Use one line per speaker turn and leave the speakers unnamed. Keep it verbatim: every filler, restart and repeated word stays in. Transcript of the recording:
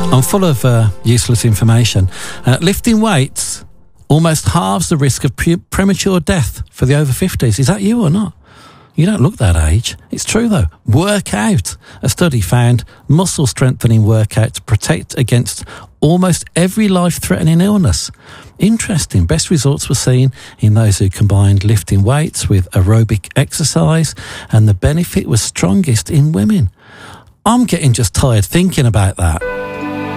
I'm full of uh, useless information. Uh, lifting weights almost halves the risk of pre- premature death for the over fifties. Is that you or not? You don't look that age. It's true though. Work out. A study found muscle strengthening workouts protect against almost every life-threatening illness. Interesting. Best results were seen in those who combined lifting weights with aerobic exercise, and the benefit was strongest in women. I'm getting just tired thinking about that.